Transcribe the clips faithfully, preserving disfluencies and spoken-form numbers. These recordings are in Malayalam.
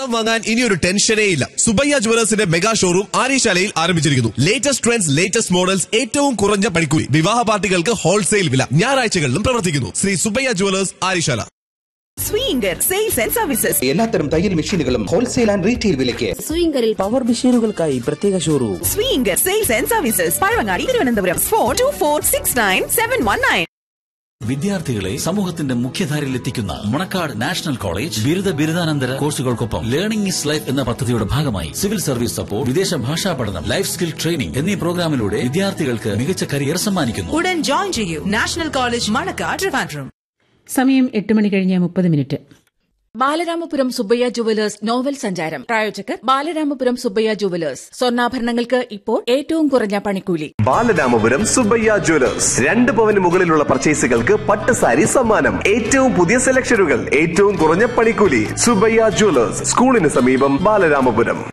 സ്വർണം വാങ്ങാൻ ഇനി ഒരു ടെൻഷനേ ഇല്ല. സുബയ്യ ജുവലേഴ്സിന്റെ മെഗാ ഷോറൂം ആര്യശാലയിൽ ആരംഭിച്ചിരിക്കുന്നു. ലേറ്റസ്റ്റ് ട്രെൻഡ്സ്, ലേറ്റസ്റ്റ് മോഡൽസ്, ഏറ്റവും കുറഞ്ഞ പണിക്കൂലി, വിവാഹ പാർട്ടികൾക്ക് ഹോൾസെയിൽ വില, ഞായറാഴ്ചകളിലും പ്രവർത്തിക്കുന്നു. Shri Subbaiah jewellers, Aryasala. Swinger sales and services. എല്ലാത്തരം തയ്യൽ മെഷീനുകളും ഹോൾസെയിൽ ആൻഡ് റീറ്റെയിൽ വിലയ്ക്ക്. സ്വിംഗറിൽ പവർ മെഷീനുകൾക്കായി പ്രത്യേക showroom. Swinger sales and services, Pazhavangadi, Thiruvananthapuram. Four to four six nine seven one nine. വിദ്യാർത്ഥികളെ സമൂഹത്തിന്റെ മുഖ്യധാരയിൽ എത്തിക്കുന്ന മണക്കാട് നാഷണൽ കോളേജ് ബിരുദ ബിരുദാനന്തര കോഴ്സുകൾക്കൊപ്പം ലേണിംഗ് ഈസ് ലൈഫ് എന്ന പദ്ധതിയുടെ ഭാഗമായി സിവിൽ സർവീസ് സപ്പോർട്ട്, വിദേശ ഭാഷാ പഠനം, ലൈഫ് സ്കിൽ ട്രെയിനിംഗ് എന്നീ പ്രോഗ്രാമിലൂടെ വിദ്യാർത്ഥികൾക്ക് മികച്ച കരിയർ സമ്മാനിക്കുന്നു. ഉടൻ ജോയിൻ ചെയ്യൂ. National college Manacaud, Trivandrum. സമയം എട്ട് മണി കഴിഞ്ഞ് മുപ്പത് minute. Balaramapuram Subbaiah jewellers novel സഞ്ചാരം പ്രായോജകർ ബാലരാമപുരം സുബ്ബയ്യ ജുവലേഴ്സ്. സ്വർണ്ണാഭരണങ്ങൾക്ക് ഇപ്പോൾ ഏറ്റവും കുറഞ്ഞ പണിക്കൂലി. ബാലരാമപുരം സുബ്ബയ്യ ജുവലേഴ്സ്. രണ്ട് പവന് മുകളിലുള്ള പർച്ചേസുകൾക്ക് പട്ട് സാരി സമ്മാനം. ഏറ്റവും പുതിയ സെലക്ഷനുകൾ, ഏറ്റവും കുറഞ്ഞ പണിക്കൂലി. സുബ്ബയ്യ ജുവലേഴ്സ്, സ്കൂളിന് സമീപം, ബാലരാമപുരം.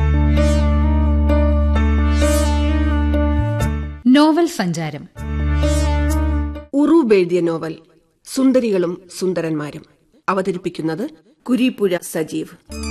നോവൽ സഞ്ചാരം. ഉറൂബ് എഴുതിയ നോവൽ സുന്ദരികളും സുന്ദരന്മാരും. അവതരിപ്പിക്കുന്നത് കുരീപ്പുഴ സജീവ്.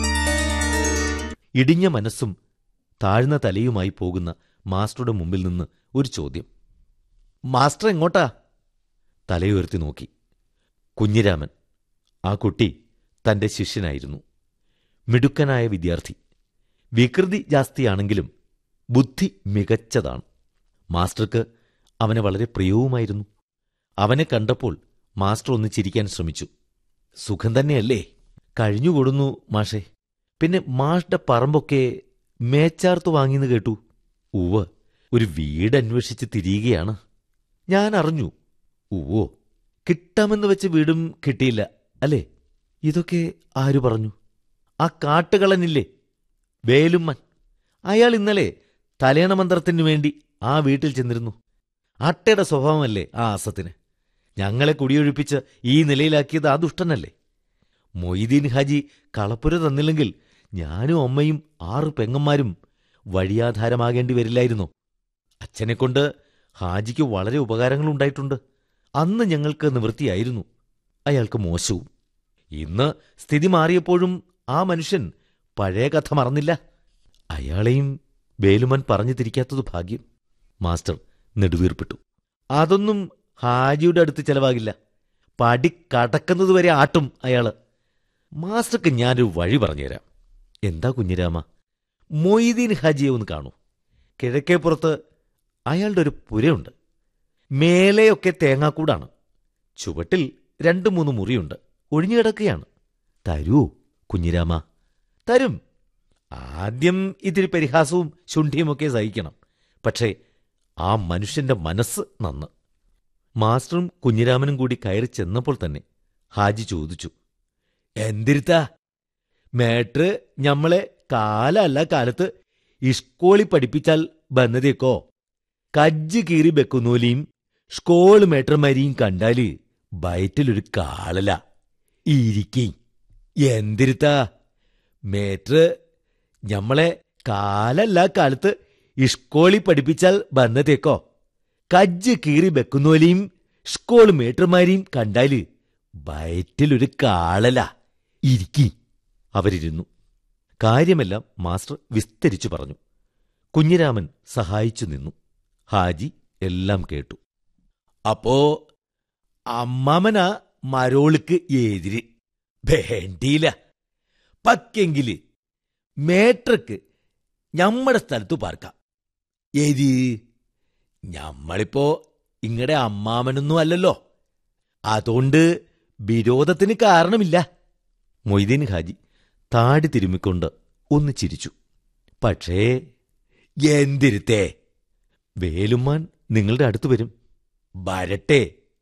ഇടിഞ്ഞ മനസ്സും താഴ്ന്ന തലയുമായി പോകുന്ന മാസ്റ്ററുടെ മുമ്പിൽ നിന്ന് ഒരു ചോദ്യം. മാസ്റ്റർ എങ്ങോട്ടാ? തലയുയർത്തി നോക്കി. കുഞ്ഞിരാമൻ. ആ കുട്ടി തന്റെ ശിഷ്യനായിരുന്നു. മിടുക്കനായ വിദ്യാർത്ഥി. വികൃതി ജാസ്തിയാണെങ്കിലും ബുദ്ധി മികച്ചതാണ്. മാസ്റ്റർക്ക് അവനെ വളരെ പ്രിയവുമായിരുന്നു. അവനെ കണ്ടപ്പോൾ മാസ്റ്റർ ഒന്ന് ചിരിക്കാൻ ശ്രമിച്ചു. സുഖം തന്നെയല്ലേ? കഴിഞ്ഞുകൊടുന്നു മാഷേ. പിന്നെ മാഷ്ടെ പറമ്പൊക്കെ മേച്ചാർത്തു വാങ്ങിന്ന് കേട്ടു. ഉവ്വ്, ഒരു വീട് അന്വേഷിച്ച് തിരിയുകയാണ്. ഞാൻ അറിഞ്ഞു. ഉവ്വോ, കിട്ടാമെന്ന് വെച്ച് വീടും കിട്ടിയില്ല അല്ലേ? ഇതൊക്കെ ആരു പറഞ്ഞു? ആ കാട്ടുകളനില്ലേ, വേലുമ്മൻ. അയാൾ ഇന്നലെ തലേണ മന്ത്രത്തിനു വേണ്ടി ആ വീട്ടിൽ ചെന്നിരുന്നു. അട്ടയുടെ സ്വഭാവമല്ലേ ആ ആസത്തിന്? ഞങ്ങളെ കുടിയൊഴിപ്പിച്ച് ഈ നിലയിലാക്കിയത് ആ ദുഷ്ടനല്ലേ? മൊയ്തീൻ ഹാജി കളപ്പുര തന്നില്ലെങ്കിൽ ഞാനും അമ്മയും ആറ് പെങ്ങന്മാരും വഴിയാധാരമാകേണ്ടി വരില്ലായിരുന്നോ? അച്ഛനെക്കൊണ്ട് ഹാജിക്ക് വളരെ ഉപകാരങ്ങളുണ്ടായിട്ടുണ്ട്. അന്ന് ഞങ്ങൾക്ക് നിവൃത്തിയായിരുന്നു, അയാൾക്ക് മോശവും. ഇന്ന് സ്ഥിതി മാറിയപ്പോഴും ആ മനുഷ്യൻ പഴയ കഥ മറന്നില്ല. അയാളെയും വേലുമൻ പറഞ്ഞു തിരിക്കാത്തത് ഭാഗ്യം. മാസ്റ്റർ നെടുവീർപ്പിട്ടു. അതൊന്നും ഹാജിയുടെ അടുത്ത് ചെലവാകില്ല. പടി കടക്കുന്നതുവരെ ആട്ടും അയാള്. മാസ്റ്റർക്ക് ഞാനൊരു വഴി പറഞ്ഞുതരാം. എന്താ കുഞ്ഞിരാമ? മൊയ്തീൻ ഹാജിയെ ഒന്ന് കാണൂ. കിഴക്കേപ്പുറത്ത് അയാളുടെ ഒരു പുരയുണ്ട്. മേലെയൊക്കെ തേങ്ങാക്കൂടാണ്. ചുവട്ടിൽ രണ്ടു മൂന്ന് മുറിയുണ്ട്, ഒഴിഞ്ഞുകിടക്കുകയാണ്. തരൂ കുഞ്ഞിരാമ? തരും. ആദ്യം ഇത്തിരി പരിഹാസവും ശുണ്ഠിയുമൊക്കെ സഹിക്കണം. പക്ഷേ ആ മനുഷ്യന്റെ മനസ്സ് നന്ന്. മാസ്റ്ററും കുഞ്ഞിരാമനും കൂടി കയറി ചെന്നപ്പോൾ തന്നെ ഹാജി ചോദിച്ചു, എന്തിരുത്താ മേട്ര് ഞമ്മളെ കാലല്ല കാലത്ത് ഇഷ്കോളി പഠിപ്പിച്ചാൽ ബന്നതേക്കോ? കജ്ജ് കീറി വെക്കുന്നോലിയും സ്കോള് മേട്ടർമാരിയും കണ്ടാല് ബയറ്റിലൊരു കാളല ഇരിക്കേ. എന്തിരുത്താ മേട്ര് ഞമ്മളെ കാലല്ല കാലത്ത് ഇഷ്കോളി പഠിപ്പിച്ചാൽ ബന്നതേക്കോ? കജ്ജ് കീറി വെക്കുന്നോലെയും സ്കോള് മേട്ടർമാരെയും കണ്ടാല് ബയറ്റിലൊരു കാളല ഇരിക്കി. അവരിരുന്നു. കാര്യമെല്ലാം മാസ്റ്റർ വിസ്തരിച്ചു പറഞ്ഞു. കുഞ്ഞിരാമൻ സഹായിച്ചു നിന്നു. ഹാജി എല്ലാം കേട്ടു. അപ്പോ അമ്മാമനാ മരോൾക്ക് എതിര് വേണ്ടിയില്ല. പക്കെങ്കില് മേട്ടർക്ക് ഞമ്മടെ സ്ഥലത്തു പാർക്കാം. ഏത്? ഞമ്മളിപ്പോ ഇങ്ങടെ അമ്മാമനൊന്നും അല്ലല്ലോ, അതുകൊണ്ട് വിരോധത്തിന് കാരണമില്ല. മൊയ്തീൻ ഹാജി താടി തിരുമ്മിക്കൊണ്ട് ഒന്ന് ചിരിച്ചു. പക്ഷേ എന്തിരുത്തേ? വേലുമ്മാൻ നിങ്ങളുടെ അടുത്ത് വരും. വരട്ടെ.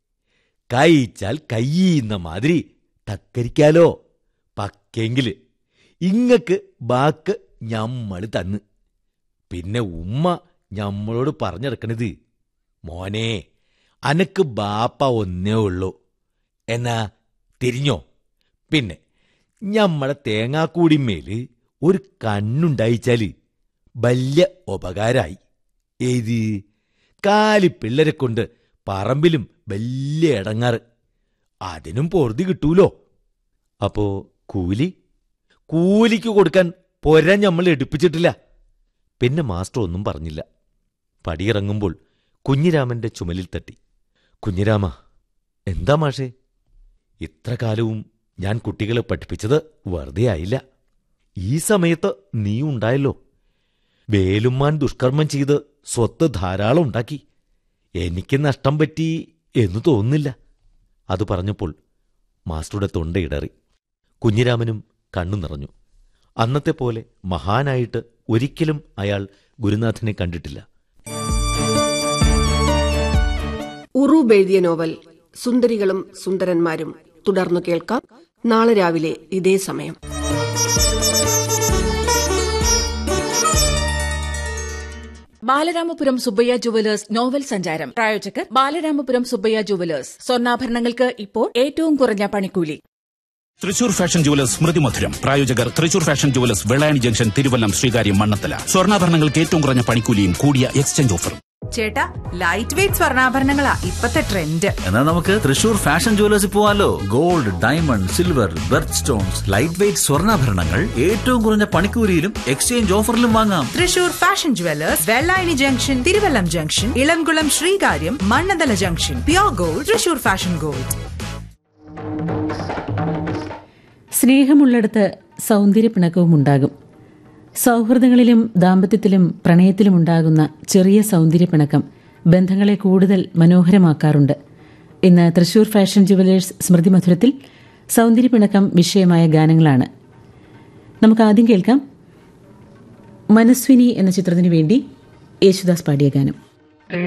കയിച്ചാൽ കയ്യുന്ന മാതിരി തക്കരിക്കാലോ. പക്കെങ്കില് ഇങ്ങക്ക് ബാക്ക് ഞമ്മള് തന്ന്. പിന്നെ ഉമ്മ ഞമ്മളോട് പറഞ്ഞിറക്കണത്, മോനെ അനക്ക് ബാപ്പ ഒന്നേ ഉള്ളൂ, എന്നാ തിരിഞ്ഞോ. പിന്നെ ഞമ്മളെ തേങ്ങാക്കൂടിമേല് ഒരു കണ്ണുണ്ടായിച്ചാല് വല്യ ഉപകാരായി. ഏത്? കാലി പിള്ളരെ കൊണ്ട് പറമ്പിലും വല്യ ഇടങ്ങാറ്. അതിനും പൊറുതി കിട്ടൂലോ. അപ്പോ കൂലി? കൂലിക്ക് കൊടുക്കാൻ പൊര ഞമ്മൾ എടുപ്പിച്ചിട്ടില്ല. പിന്നെ മാസ്റ്റർ ഒന്നും പറഞ്ഞില്ല. പടിയിറങ്ങുമ്പോൾ കുഞ്ഞിരാമന്റെ ചുമലിൽ തട്ടി. കുഞ്ഞിരാമ, എന്താ മാഷേ? ഇത്ര കാലവും ഞാൻ കുട്ടികളെ പഠിപ്പിച്ചത് വെറുതെ ആയില്ല. ഈ സമയത്ത് നീ ഉണ്ടായല്ലോ. വേലുമ്മാൻ ദുഷ്കർമ്മം ചെയ്ത് സ്വത്ത് ധാരാളം ഉണ്ടാക്കി. എനിക്ക് നഷ്ടം പറ്റി എന്നു തോന്നുന്നില്ല. അത് പറഞ്ഞപ്പോൾ മാസ്റ്ററുടെ തൊണ്ടയിടറി. കുഞ്ഞിരാമനും കണ്ണു നിറഞ്ഞു. അന്നത്തെ പോലെ മഹാനായിട്ട് ഒരിക്കലും അയാൾ ഗുരുനാഥനെ കണ്ടിട്ടില്ല. ഉറൂബ് എഴുതിയ നോവൽ സുന്ദരികളും സുന്ദരന്മാരും തുടർന്നു കേൾക്കാം നാളെ രാവിലെ ഇതേ സമയം. ബാലരാമപുരം സുബ്ബയ്യ ജുവലേഴ്സ് നോവൽ സഞ്ചാരം. പ്രായോജകർ ബാലരാമപുരം സുബ്ബയ്യ ജുവലേഴ്സ്. സ്വർണ്ണാഭരണങ്ങൾക്ക് ഇപ്പോൾ ഏറ്റവും കുറഞ്ഞ പണിക്കൂലി. തൃശൂർ ഫാഷൻ ജുവലേഴ്സ് സ്മൃതി മധുരം. പ്രായോജകർ Thrissur fashion jewellers, Vellayani junction, Thiruvallam, Sreekaryam, Mannathala. സ്വർണ്ണാഭരണങ്ങൾക്ക് ഏറ്റവും കുറഞ്ഞ പണിക്കൂലിയും കൂടിയ എക്സ്ചേഞ്ച് ഓഫറും. ചേട്ടാ, ലൈറ്റ് വെയിറ്റ് സ്വർണ്ണാഭരണങ്ങളാ ഇപ്പത്തെ ട്രെൻഡ്. എന്നാൽ നമുക്ക് തൃശൂർ ഫാഷൻ ജുവലേഴ്സിൽ പോവാലോ. Gold, diamond, silver, berth stones, light weight സ്വർണ്ണാഭരണങ്ങൾ ഏറ്റവും കുറഞ്ഞ പണിക്കൂലിയിലും എക്സ്ചേഞ്ച് ഓഫറിലും വാങ്ങാം. Thrissur fashion jewellers, Vellayani junction, Thiruvallam junction, Elamkulam, Sreekaryam, Mannanthala junction. Pure gold, Thrissur fashion gold. സ്നേഹമുള്ളിടത്ത് സൗന്ദര്യപ്പിണക്കവും ഉണ്ടാകും. സൗഹൃദങ്ങളിലും ദാമ്പത്യത്തിലും പ്രണയത്തിലുമുണ്ടാകുന്ന ചെറിയ സൗന്ദര്യപ്പിണക്കം ബന്ധങ്ങളെ കൂടുതൽ മനോഹരമാക്കാറുണ്ട്. ഇന്ന് തൃശൂർ ഫാഷൻ ജുവലേഴ്സ് സ്മൃതി മധുരത്തിൽ സൗന്ദര്യപ്പിണക്കം വിഷയമായ ഗാനങ്ങളാണ്. നമുക്ക് ആദ്യം കേൾക്കാം മനസ്വിനി എന്ന ചിത്രത്തിനു വേണ്ടി യേശുദാസ് പാടിയ ഗാനം.